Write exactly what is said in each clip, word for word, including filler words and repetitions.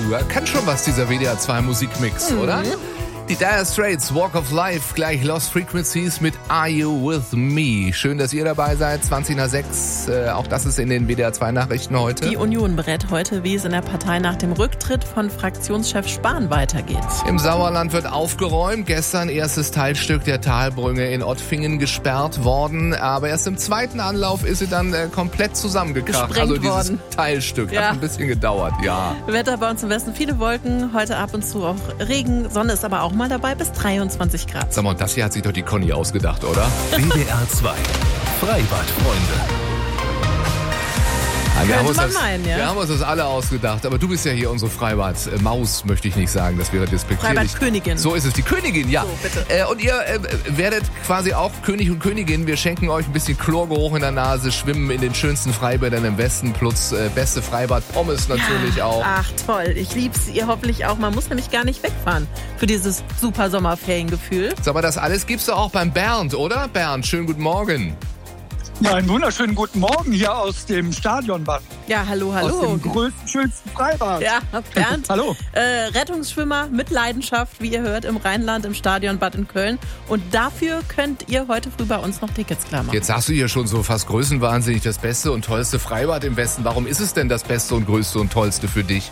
kann schon was, dieser W D R zwei Musikmix, mhm. oder? Die Dire Straits, Walk of Life, gleich Lost Frequencies mit Are You With Me? Schön, dass ihr dabei seid, zwanzig nach sechs. Äh, auch das ist in den W D R zwei Nachrichten heute. Die Union berät heute, wie es in der Partei nach dem Rücktritt von Fraktionschef Spahn weitergeht. Im Sauerland wird aufgeräumt. Gestern erstes Teilstück der Talbrücke in Ottfingen gesperrt worden. Aber erst im zweiten Anlauf ist sie dann äh, komplett zusammengekracht. Gesprengt also dieses worden. Teilstück Ja. hat ein bisschen gedauert, ja. Wetter bei uns im Westen, viele Wolken, heute ab und zu auch Regen. Sonne ist aber auch mal dabei, bis dreiundzwanzig Grad. Sag mal, das hier hat sich doch die Conny ausgedacht, oder? W D R zwei, Freibad-Freunde. Ja, wir, haben uns man das, meinen, ja. wir haben uns das alle ausgedacht. Aber du bist ja hier unsere Freibad-Maus, möchte ich nicht sagen. Das wäre despektierlich. Freibad-Königin. So ist es, die Königin, ja. So, bitte. Äh, und ihr äh, werdet quasi auch König und Königin. Wir schenken euch ein bisschen Chlorgeruch in der Nase, schwimmen in den schönsten Freibädern im Westen, plus äh, beste Freibad-Pommes natürlich ja. auch. Ach toll, ich lieb's. Ihr hoffentlich auch. Man muss nämlich gar nicht wegfahren für dieses super Sommerferiengefühl. Sag mal, das alles gibst du auch beim Bernd, oder? Bernd, schönen guten Morgen. Ja, einen wunderschönen guten Morgen hier aus dem Stadionbad. Ja, hallo, hallo. Aus dem größten, schönsten Freibad. Ja, Bernd. Hallo. Äh, Rettungsschwimmer mit Leidenschaft, wie ihr hört, im Rheinland, im Stadionbad in Köln. Und dafür könnt ihr heute früh bei uns noch Tickets klar machen. Jetzt sagst du hier schon so fast größenwahnsinnig das beste und tollste Freibad im Westen. Warum ist es denn das beste und größte und tollste für dich?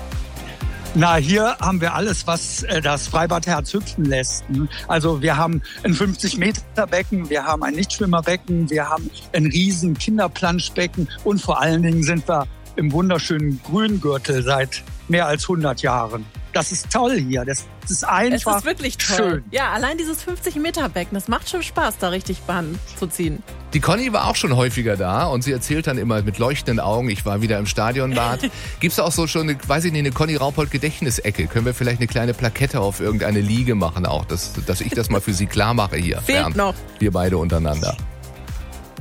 Na, hier haben wir alles, was das Freibadherz hüpfen lässt. Also wir haben ein fünfzig Meter Becken, wir haben ein Nichtschwimmerbecken, wir haben ein riesen Kinderplanschbecken und vor allen Dingen sind wir im wunderschönen Grüngürtel seit mehr als hundert Jahren. Das ist toll hier. Das ist einfach Es ist wirklich toll. Schön. Ja, allein dieses fünfzig Meter Becken, das macht schon Spaß, da richtig Bahn zu ziehen. Die Conny war auch schon häufiger da und sie erzählt dann immer mit leuchtenden Augen, ich war wieder im Stadionbad. Gibt's da auch so schon, eine, weiß ich nicht, eine Conny Raupold Gedächtnisecke? Können wir vielleicht eine kleine Plakette auf irgendeine Liege machen auch, dass, dass ich das mal für sie klar mache hier? Fehlt Bernd. noch. Wir beide untereinander.